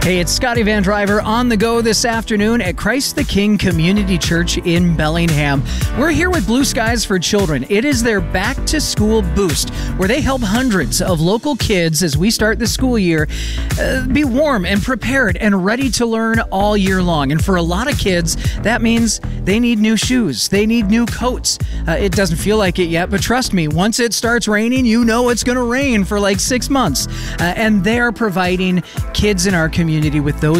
Hey, it's Scotty Van Driver on the go this afternoon at Christ the King Community Church in Bellingham. We're here with Blue Skies for Children. It is their back to school boost where they help hundreds of local kids as we start the school year be warm and prepared and ready to learn all year long. And for a lot of kids, that means they need new shoes. They need new coats. It doesn't feel like it yet, but trust me, once it starts raining, you know it's going to rain for like 6 months. And they're providing kids in our community with those